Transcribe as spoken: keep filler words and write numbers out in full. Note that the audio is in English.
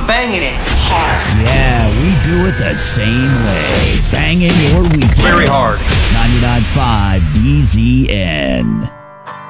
I'm banging it hard. Yeah, we do it the same way. Banging your weekend. Very hard. ninety-nine point five D Z N.